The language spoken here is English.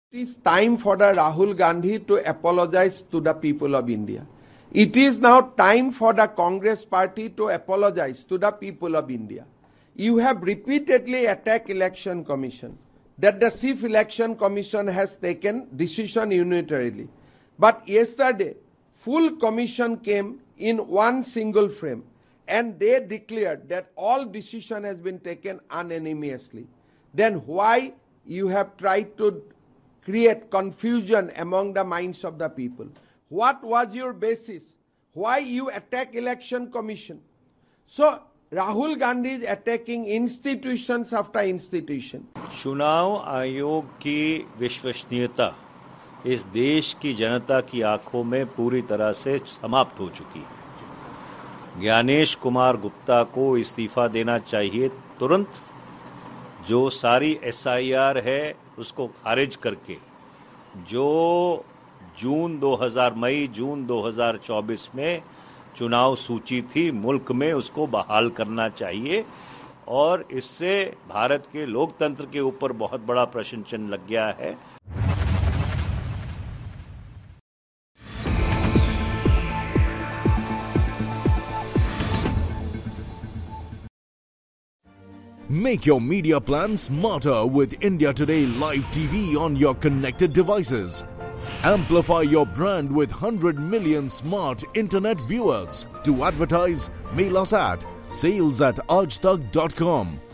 It is time for the Rahul Gandhi to apologize to the people of India. It is now time for the Congress party to apologize to the people of India. You have repeatedly attacked Election Commission, that the Chief Election Commission has taken decision unilaterally. But yesterday, full commission came in one single frame and they declared that all decision has been taken unanimously. Then why you have tried to create confusion among the minds of the people? What was your basis? Why you attack Election Commission? So Rahul Gandhi is attacking institutions after institution. चुनाव आयोग की विश्वसनीयता इस देश की जनता की आंखों में पूरी तरह से समाप्त हो चुकी है। ज्ञानेश कुमार गुप्ता को इस्तीफा देना चाहिए तुरंत। जो सारी एसआईआर है उसको खारिज करके जो मई जून 2024 में चुनाव सूची थी मुल्क में, उसको बहाल करना चाहिए। और इससे भारत के लोकतंत्र के ऊपर बहुत बड़ा प्रश्न चिन्ह लग गया है। Make your media plan smarter with India Today Live TV on your connected devices. Amplify your brand with 100 million smart internet viewers. To advertise, mail us at sales@aajtak.com.